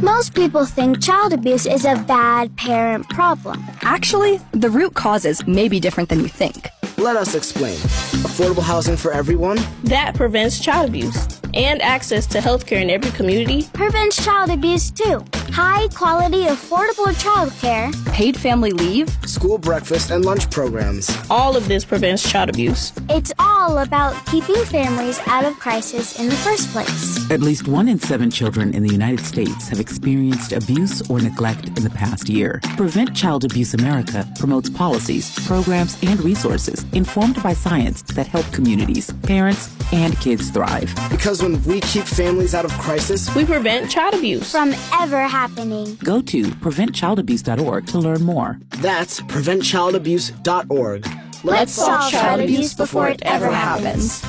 Most people think child abuse is a bad parent problem. Actually, the root causes may be different than you think. Let us explain. Affordable housing for everyone? That prevents child abuse. And access to healthcare in every community prevents child abuse too. High quality, affordable child care. Paid family leave. School breakfast and lunch programs. All of this prevents child abuse. It's all about keeping families out of crisis in the first place. At least 1 in 7 children in the United States have experienced abuse or neglect in the past year. Prevent Child Abuse America promotes policies, programs, and resources informed by science that help communities, parents, and kids thrive. Because when we keep families out of crisis, we prevent child abuse from ever happening. Go to preventchildabuse.org to learn more. That's preventchildabuse.org. Let's solve child abuse before it ever happens.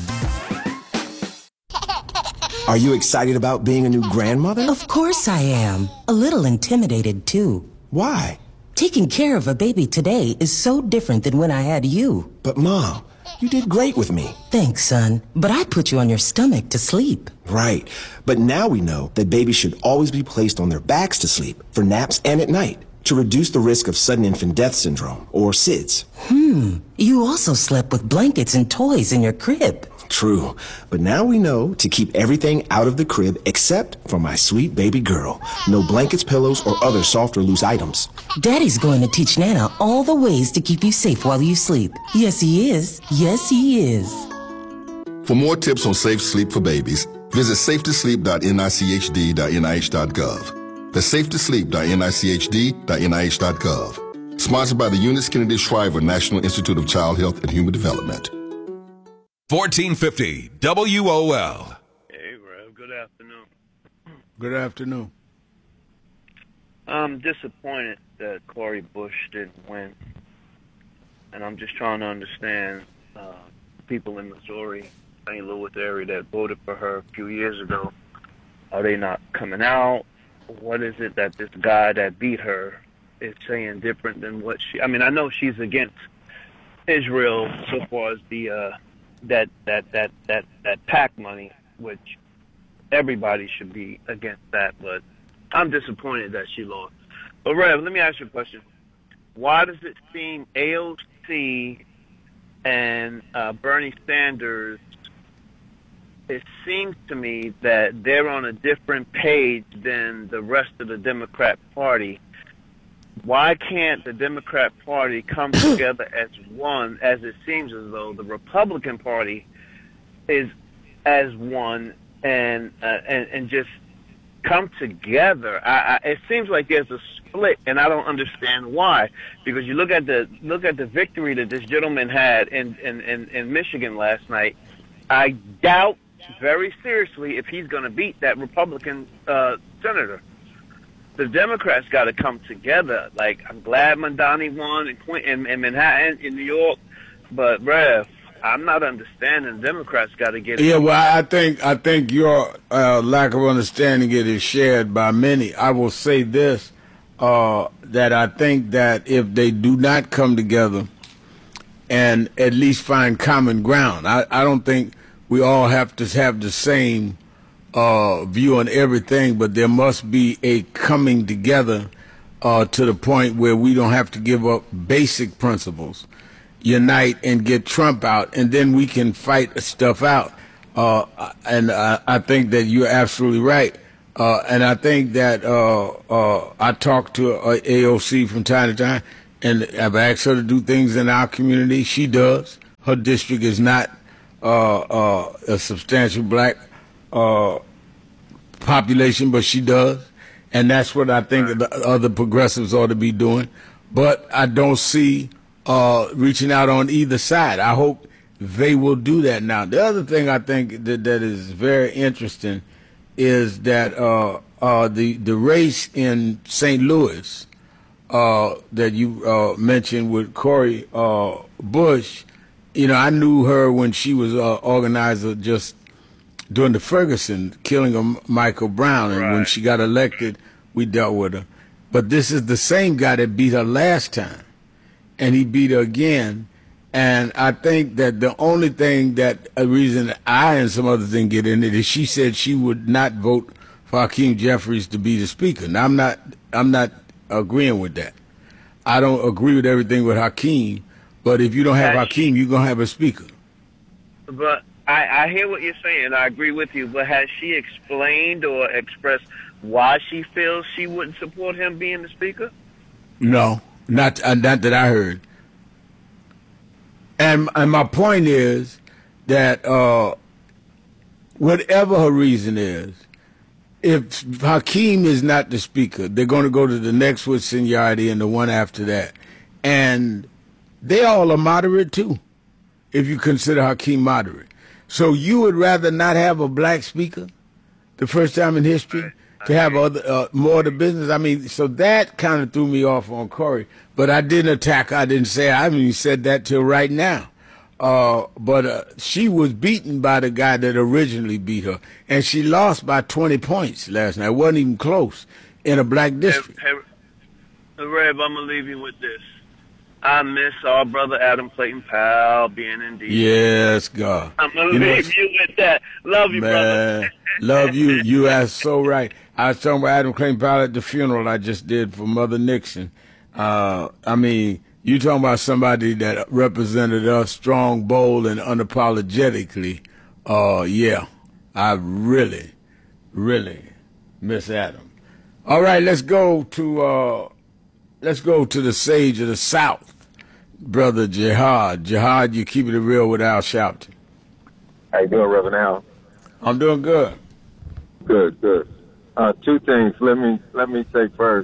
Are you excited about being a new grandmother? Of course I am. A little intimidated, too. Why? Taking care of a baby today is so different than when I had you. But, Mom, you did great with me. Thanks, son. But I put you on your stomach to sleep. Right. But now we know that babies should always be placed on their backs to sleep, for naps and at night, to reduce the risk of sudden infant death syndrome, or SIDS. You also slept with blankets and toys in your crib. True. But now we know to keep everything out of the crib except for my sweet baby girl. No blankets, pillows, or other soft or loose items. Daddy's going to teach Nana all the ways to keep you safe while you sleep. Yes, he is. Yes, he is. For more tips on safe sleep for babies, visit safetosleep.nichd.nih.gov. That's safetosleep.nichd.nih.gov. Sponsored by the Eunice Kennedy Shriver National Institute of Child Health and Human Development. 1450 WOL. Hey, Rev. Good afternoon. Good afternoon. I'm disappointed that Cori Bush didn't win. And I'm just trying to understand people in Missouri, St. Louis area that voted for her a few years ago. Are they not coming out? What is it that this guy that beat her is saying different than what she... I mean, I know she's against Israel so far as the... that PAC money, which everybody should be against that, but I'm disappointed that she lost. But Rev, let me ask you a question. Why does it seem AOC and Bernie Sanders, it seems to me that they're on a different page than the rest of the Democrat Party? Why can't the Democrat Party come together as one, as it seems as though the Republican Party is as one, and just come together? It seems like there's a split, and I don't understand why. Because you look at the victory that this gentleman had in Michigan last night. I doubt very seriously if he's going to beat that Republican senator. The Democrats got to come together. Like, I'm glad Mondani won in Manhattan, in New York, but Rev, I'm not understanding. The Democrats got to get it. Yeah, well, I think your lack of understanding it is shared by many. I will say this, that I think that if they do not come together and at least find common ground, I don't think we all have to have the same view on everything, but there must be a coming together to the point where we don't have to give up basic principles, unite and get Trump out, and then we can fight stuff out. And I think that you're absolutely right. And I think that I talk to AOC from time to time, and I've asked her to do things in our community. She does. Her district is not a substantial black population, but she does, and that's what I think the other progressives ought to be doing. But I don't see reaching out on either side. I hope they will do that now. The other thing I think that is very interesting is that the race in St. Louis that you mentioned with Cori Bush. You know, I knew her when she was organizer just during the Ferguson killing of Michael Brown, and when she got elected, we dealt with her. But this is the same guy that beat her last time, and he beat her again. And I think that the only thing that a reason I and some others didn't get in it is she said she would not vote for Hakeem Jeffries to be the speaker. Now, I'm not agreeing with that. I don't agree with everything with Hakeem, but if you don't have Hakeem, you're going to have a speaker. But I hear what you're saying. I agree with you. But has she explained or expressed why she feels she wouldn't support him being the speaker? No, not that I heard. And my point is that whatever her reason is, if Hakeem is not the speaker, they're going to go to the next with seniority and the one after that. And they all are moderate, too, if you consider Hakeem moderate. So you would rather not have a black speaker the first time in history to have other more of the business? I mean, so that kind of threw me off on Corey. But I didn't attack her. I didn't say I haven't even said that till right now. But she was beaten by the guy that originally beat her, and she lost by 20 points last night. It wasn't even close in a black district. Hey, Rev, I'm going to leave you with this. I miss our brother Adam Clayton Powell being in D.C. Yes, God. I'm going to leave you with that. Love you, brother. Love you. You are so right. I was talking about Adam Clayton Powell at the funeral I just did for Mother Nixon. I mean, you talking about somebody that represented us strong, bold, and unapologetically. Yeah, I really, really miss Adam. All right, let's go to the sage of the South, Brother Jihad. Jihad, you keep it real with Al Sharpton. How you doing, Reverend Al? I'm doing good. Good. Two things. Let me say first.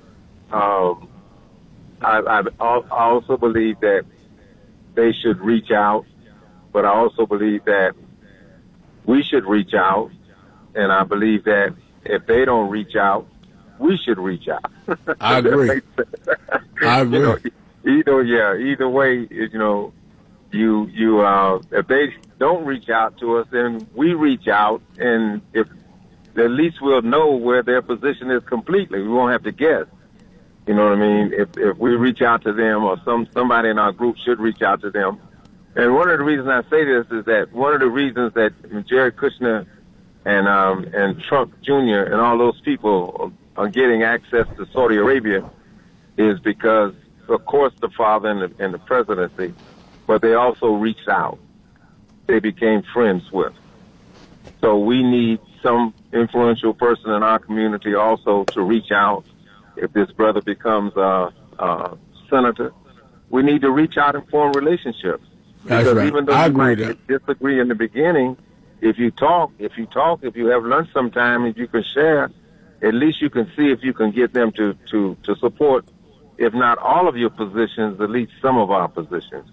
I also believe that they should reach out, but I also believe that we should reach out, and I believe that if they don't reach out, we should reach out. I agree. I agree. Either way, if they don't reach out to us, then we reach out, and if at least we'll know where their position is completely. We won't have to guess. You know what I mean? If we reach out to them, or somebody in our group should reach out to them. And one of the reasons I say this is that one of the reasons that Jared Kushner and Trump Jr. and all those people are getting access to Saudi Arabia is because, of course, the father and the presidency, but they also reached out. They became friends with. So we need some influential person in our community also to reach out. If this brother becomes a senator, we need to reach out and form relationships. That's because right. even though you might disagree in the beginning, if you have lunch sometime, if you can share, at least you can see if you can get them to support, if not all of your positions, at least some of our positions.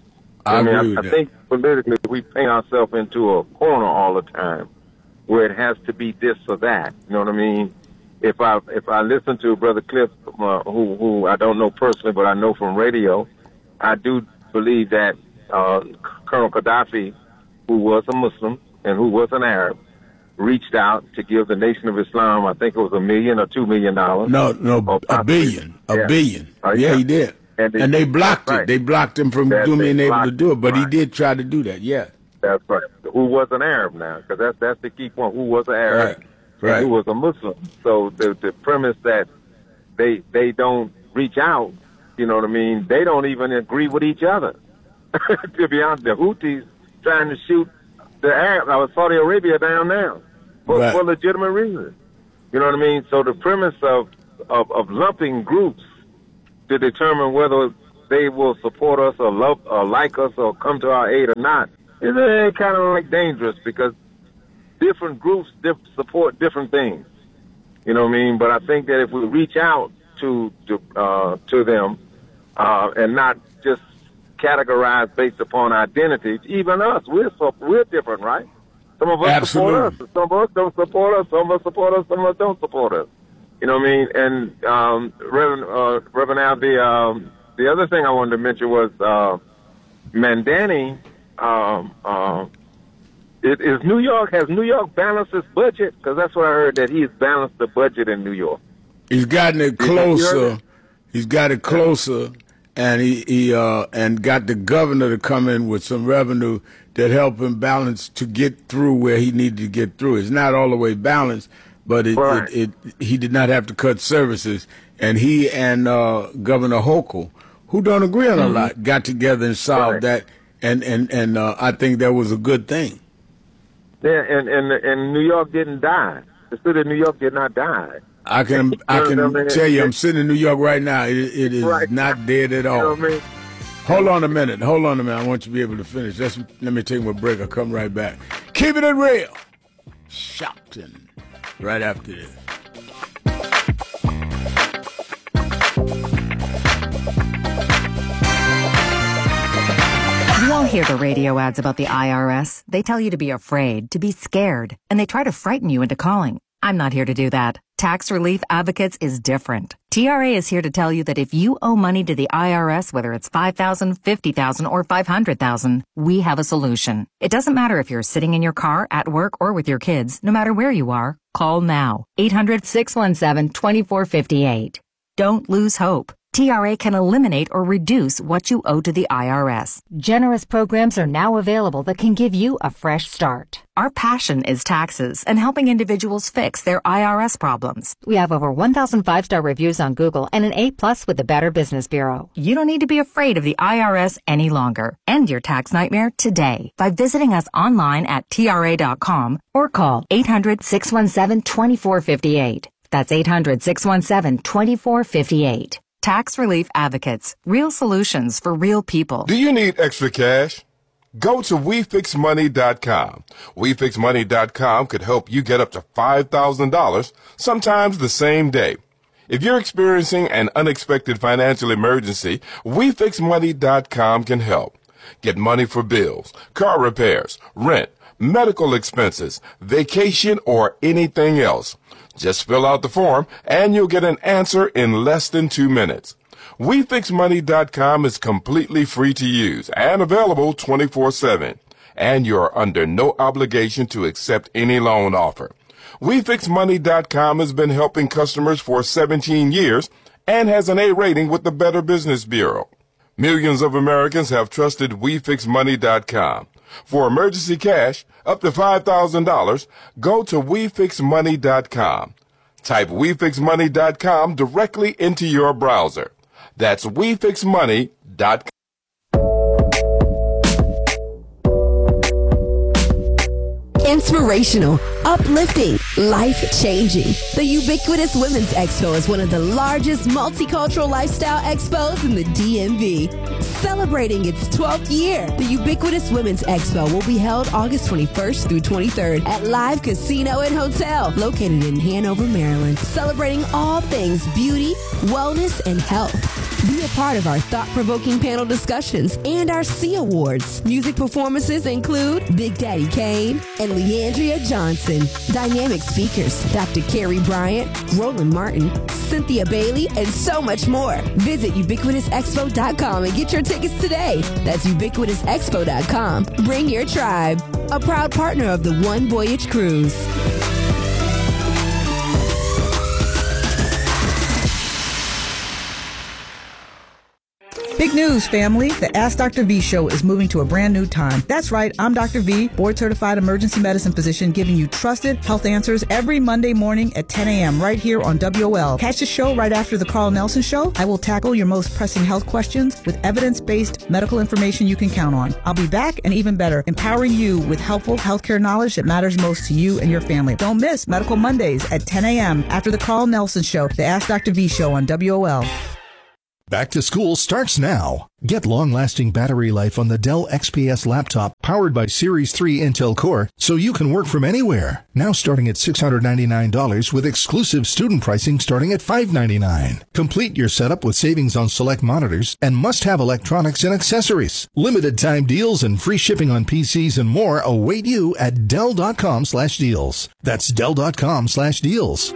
I think politically we paint ourselves into a corner all the time where it has to be this or that. You know what I mean? If I listen to Brother Cliff, who I don't know personally, but I know from radio, I do believe that Colonel Gaddafi, who was a Muslim and who was an Arab, reached out to give the Nation of Islam, I think it was $1 million or $2 million. No, $1 billion. $1 billion. Yeah, he did. And they blocked it. Right. They blocked him from being able to do it, but he did try to do that, yeah. That's right. Who was an Arab now? Because that's the key point. Who was an Arab? Right. Who was a Muslim? So the premise that they don't reach out, you know what I mean? They don't even agree with each other. To be honest, the Houthis trying to shoot the Arab, Saudi Arabia down now for legitimate reasons. You know what I mean? So the premise of lumping groups to determine whether they will support us or love or like us or come to our aid or not is kind of like dangerous because different groups support different things. You know what I mean? But I think that if we reach out to them and not just categorize based upon identity, even us, we're different, right? Some of us support us, some of us don't support us, some of us support us, some of us don't support us. You know what I mean? And Reverend Al, the other thing I wanted to mention was Mandani. Has New York balanced its budget? Because that's what I heard, that he's balanced the budget in New York. He's gotten it closer. He's got it closer, and he got the governor to come in with some revenue that help him balance to get through where he needed to get through. It's not all the way balanced, but he did not have to cut services. And he and Governor Hochul, who don't agree on a lot, got together and solved that. And I think that was a good thing. Yeah, and New York didn't die. The city of New York did not die. I can tell you, I'm sitting in New York right now. It is not dead at all. You know what I mean? Hold on a minute. I want you to be able to finish. Let me take my break. I'll come right back. Keeping it real. Shopton. Right after this. You won't hear the radio ads about the IRS. They tell you to be afraid, to be scared, and they try to frighten you into calling. I'm not here to do that. Tax Relief Advocates is different. TRA is here to tell you that if you owe money to the IRS, whether it's $5,000, $50,000, or $500,000, we have a solution. It doesn't matter if you're sitting in your car, at work, or with your kids. No matter where you are, call now. 800-617-2458. Don't lose hope. TRA can eliminate or reduce what you owe to the IRS. Generous programs are now available that can give you a fresh start. Our passion is taxes and helping individuals fix their IRS problems. We have over 1,000 5-star reviews on Google and an A+ with the Better Business Bureau. You don't need to be afraid of the IRS any longer. End your tax nightmare today by visiting us online at TRA.com or call 800-617-2458. That's 800-617-2458. Tax Relief Advocates. Real solutions for real people. Do you need extra cash? Go to WeFixMoney.com. WeFixMoney.com could help you get up to $5,000, sometimes the same day. If you're experiencing an unexpected financial emergency, WeFixMoney.com can help. Get money for bills, car repairs, rent, medical expenses, vacation, or anything else. Just fill out the form, and you'll get an answer in less than 2 minutes. WeFixMoney.com is completely free to use and available 24/7. And you're under no obligation to accept any loan offer. WeFixMoney.com has been helping customers for 17 years and has an A rating with the Better Business Bureau. Millions of Americans have trusted WeFixMoney.com. For emergency cash, up to $5,000, go to WeFixMoney.com. Type WeFixMoney.com directly into your browser. That's WeFixMoney.com. Inspirational, uplifting, life-changing. The Ubiquitous Women's Expo is one of the largest multicultural lifestyle expos in the DMV. Celebrating its 12th year, the Ubiquitous Women's Expo will be held August 21st through 23rd at Live Casino and Hotel, located in Hanover, Maryland. Celebrating all things beauty, wellness, and health. Be a part of our thought-provoking panel discussions and our C Awards. Music performances include Big Daddy Kane and Leandria Johnson. Dynamic speakers, Dr. Carrie Bryant, Roland Martin, Cynthia Bailey, and so much more. Visit ubiquitousexpo.com and get your tickets today. That's ubiquitousexpo.com. Bring your tribe. A proud partner of the One Voyage Cruise. Big news, family. The Ask Dr. V show is moving to a brand new time. That's right. I'm Dr. V, board-certified emergency medicine physician, giving you trusted health answers every Monday morning at 10 a.m. right here on WOL. Catch the show right after the Carl Nelson Show. I will tackle your most pressing health questions with evidence-based medical information you can count on. I'll be back, and even better, empowering you with helpful healthcare knowledge that matters most to you and your family. Don't miss Medical Mondays at 10 a.m. after the Carl Nelson Show, the Ask Dr. V show on WOL. Back to school starts now. Get long-lasting battery life on the Dell XPS laptop powered by Series 3 Intel Core so you can work from anywhere. Now starting at $699 with exclusive student pricing starting at $599. Complete your setup with savings on select monitors and must-have electronics and accessories. Limited time deals and free shipping on PCs and more await you at Dell.com/deals. That's Dell.com/deals.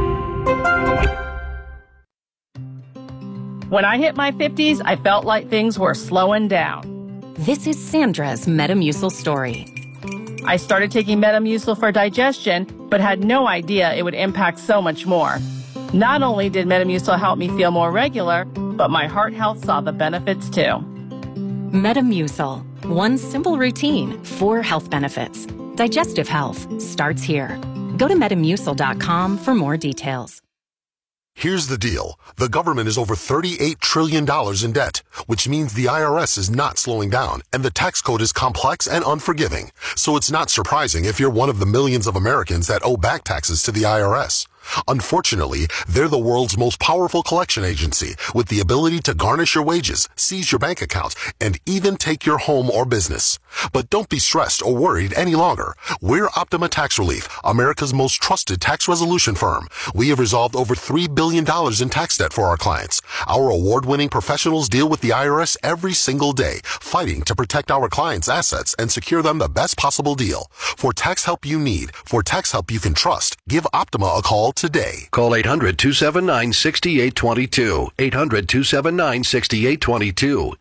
When I hit my 50s, I felt like things were slowing down. This is Sandra's Metamucil story. I started taking Metamucil for digestion, but had no idea it would impact so much more. Not only did Metamucil help me feel more regular, but my heart health saw the benefits too. Metamucil. One simple routine, 4 health benefits. Digestive health starts here. Go to Metamucil.com for more details. Here's the deal. The government is over $38 trillion in debt, which means the IRS is not slowing down, and the tax code is complex and unforgiving. So it's not surprising if you're one of the millions of Americans that owe back taxes to the IRS. Unfortunately, they're the world's most powerful collection agency with the ability to garnish your wages, seize your bank accounts, and even take your home or business. But don't be stressed or worried any longer. We're Optima Tax Relief, America's most trusted tax resolution firm. We have resolved over $3 billion in tax debt for our clients. Our award-winning professionals deal with the IRS every single day, fighting to protect our clients' assets and secure them the best possible deal. For tax help you need, for tax help you can trust, give Optima a call today. Call 800-279-6822. 800-279-6822.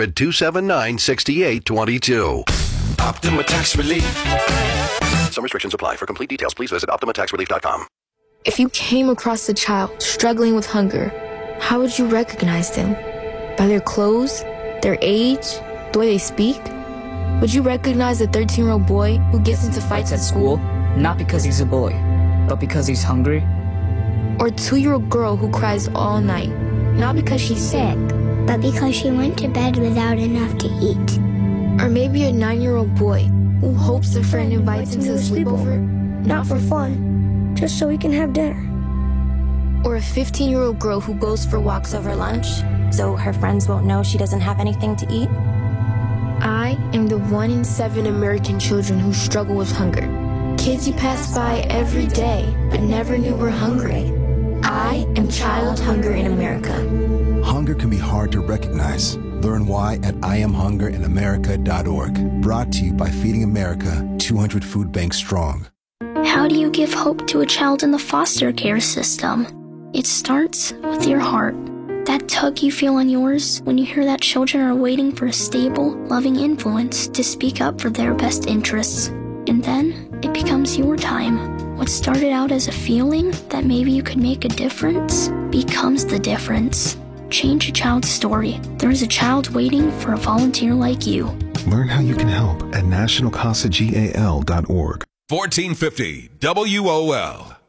800-279-6822. Optima Tax Relief. Some restrictions apply. For complete details, please visit OptimaTaxRelief.com. If you came across a child struggling with hunger, how would you recognize them? By their clothes? Their age? The way they speak? Would you recognize a 13-year-old boy who gets into fights at school? Not because he's a boy, but because he's hungry? Or a 2-year-old girl who cries all night, not because she's sick, but because she went to bed without enough to eat. Or maybe a 9-year-old boy who hopes a friend invites him to a sleepover, not for fun, just so he can have dinner. Or a 15-year-old girl who goes for walks over lunch, so her friends won't know she doesn't have anything to eat. I am the 1 in 7 American children who struggle with hunger. Kids you pass by every day, but never knew were hungry. I am child hunger in America. Hunger can be hard to recognize. Learn why at IamHungerInAmerica.org. Brought to you by Feeding America, 200 food banks strong. How do you give hope to a child in the foster care system? It starts with your heart. That tug you feel on yours when you hear that children are waiting for a stable, loving influence to speak up for their best interests. And then it becomes your time. What started out as a feeling that maybe you could make a difference becomes the difference. Change a child's story. There is a child waiting for a volunteer like you. Learn how you can help at nationalcasagal.org. 1450 WOL.